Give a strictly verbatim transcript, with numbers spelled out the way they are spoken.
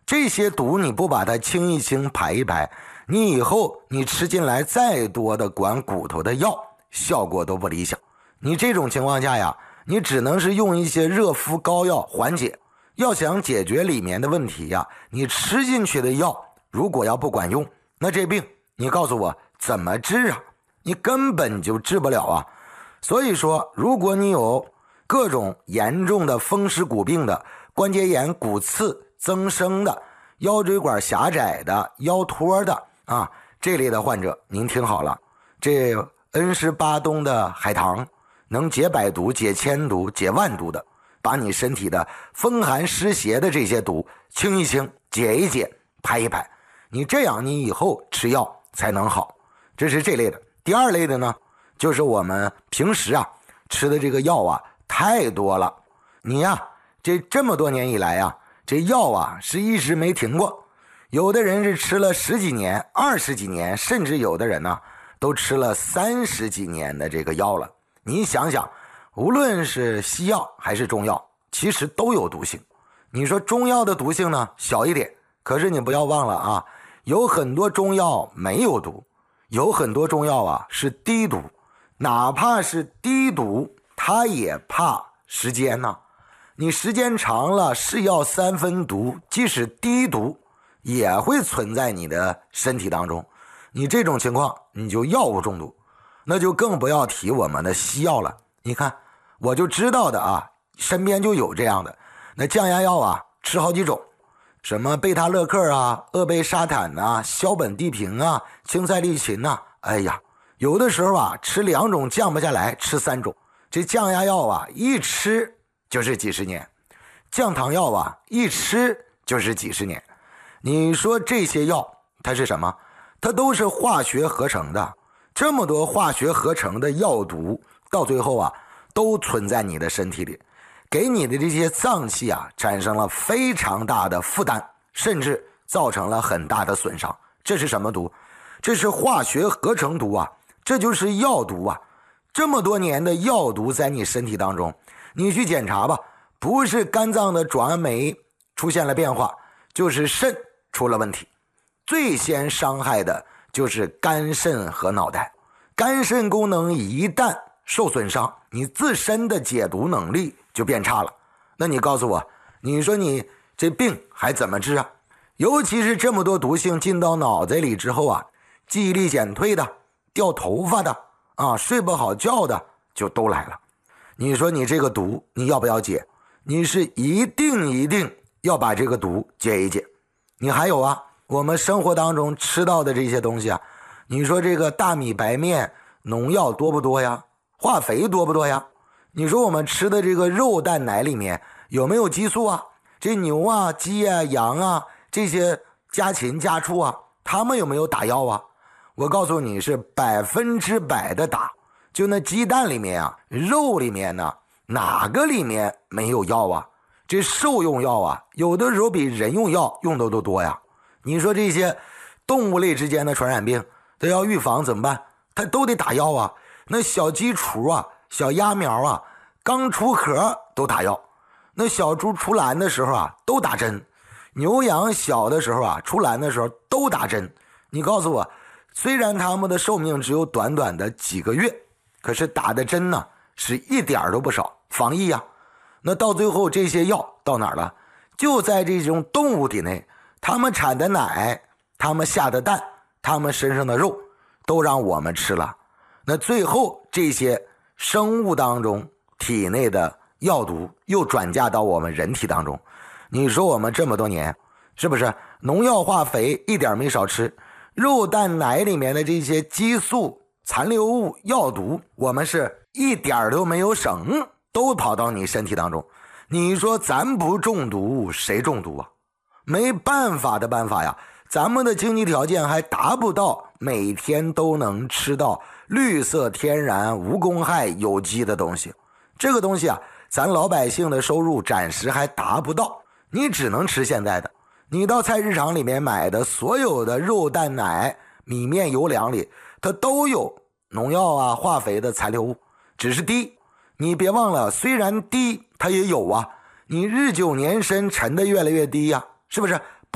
这些毒你不把它清一清排一排，你以后你吃进来再多的管骨头的药，效果都不理想。你这种情况下呀，你只能是用一些热敷膏药缓解。要想解决里面的问题呀，你吃进去的药如果要不管用，那这病你告诉我怎么治啊？你根本就治不了啊。所以说，如果你有各种严重的风湿骨病的、关节炎、骨刺增生的、腰椎管狭窄的、腰托的啊这类的患者，您听好了，这恩施巴东的海棠能解百毒、解千毒、解万毒的，把你身体的风寒湿邪的这些毒清一清、解一解、排一排，你这样你以后吃药才能好。这是这类的。第二类的呢，就是我们平时啊吃的这个药啊太多了，你呀、啊、这这么多年以来啊，这药啊是一直没停过。有的人是吃了十几年、二十几年，甚至有的人呢、啊、都吃了三十几年的这个药了。你想想，无论是西药还是中药，其实都有毒性。你说中药的毒性呢小一点，可是你不要忘了啊，有很多中药没有毒，有很多中药啊是低毒，哪怕是低毒，它也怕时间呢、啊。你时间长了，是药三分毒，即使低毒也会存在你的身体当中。你这种情况，你就药物中毒，那就更不要提我们的西药了。你看，我就知道的啊，身边就有这样的。那降压药啊，吃好几种，什么贝塔乐克啊、鄂贝沙坦啊、硝苯地平啊、嗪噻利嗪啊，哎呀，有的时候啊，吃两种降不下来，吃三种。这降压药啊，一吃就是几十年，降糖药啊，一吃就是几十年。你说这些药它是什么？它都是化学合成的。这么多化学合成的药毒，到最后啊，都存在你的身体里，给你的这些脏器啊，产生了非常大的负担，甚至造成了很大的损伤。这是什么毒？这是化学合成毒啊，这就是药毒啊。这么多年的药毒在你身体当中，你去检查吧，不是肝脏的转酶出现了变化，就是肾出了问题。最先伤害的就是肝肾和脑袋。肝肾功能一旦受损伤，你自身的解毒能力就变差了。那你告诉我，你说你这病还怎么治啊？尤其是这么多毒性进到脑子里之后啊，记忆力减退的、掉头发的啊、睡不好觉的就都来了。你说你这个毒你要不要解？你是一定一定要把这个毒解一解。你还有啊，我们生活当中吃到的这些东西啊，你说这个大米白面农药多不多呀？化肥多不多呀？你说我们吃的这个肉蛋奶里面有没有激素啊？这牛啊、鸡啊、羊啊这些家禽家畜啊，他们有没有打药啊？我告诉你是百分之百的打。就那鸡蛋里面啊，肉里面呢，哪个里面没有药啊？这兽用药啊，有的时候比人用药用的都多呀。你说这些动物类之间的传染病，它要预防怎么办？它都得打药啊。那小鸡雏啊、小鸭苗啊，刚出壳都打药。那小猪出栏的时候啊，都打针。牛羊小的时候啊，出栏的时候都打针。你告诉我，虽然它们的寿命只有短短的几个月，可是打的针呢是一点都不少，防疫啊。那到最后这些药到哪儿了？就在这种动物体内，它们产的奶、它们下的蛋、它们身上的肉都让我们吃了。那最后这些生物当中体内的药毒又转嫁到我们人体当中。你说我们这么多年是不是农药化肥一点没少吃，肉蛋奶里面的这些激素残留物药毒我们是一点都没有省，都跑到你身体当中。你说咱不中毒谁中毒啊？没办法的办法呀，咱们的经济条件还达不到每天都能吃到绿色天然无公害有机的东西。这个东西啊，咱老百姓的收入暂时还达不到，你只能吃现在的。你到菜市场里面买的所有的肉蛋奶、米面油粮里，它都有农药啊、化肥的残留物，只是低。你别忘了，虽然低它也有啊，你日久年深沉的越来越低呀、啊，是不是？